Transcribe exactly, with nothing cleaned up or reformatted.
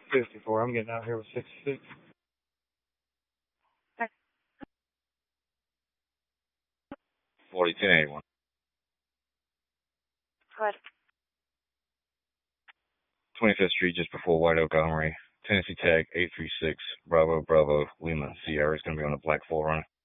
fifty-four. I'm getting out here with sixty-six. forty-two eighty-one. What? twenty-fifth Street, just before White Oak Armory. Tennessee Tech, eight three six, Bravo, Bravo, Lima, Sierra is going to be on the Black four runner.